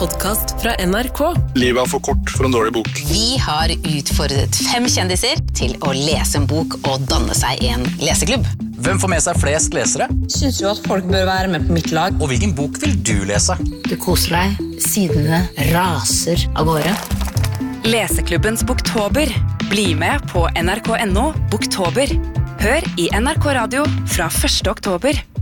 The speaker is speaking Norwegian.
podcast fra NRK. Livet er for kort for en dårlig bok. Vi har utfordret 5 kjendiser til å lese en bok og danne seg en leseklubb. Hvem får med seg flest lesere? Synes jo at folk bør være med på mitt lag. Og hvilken bok vil du lese? Du koser deg, sidene raser av gårde. Leseklubbens Boktober. Bli med på NRK.no Boktober. Hør i NRK Radio fra 1. oktober.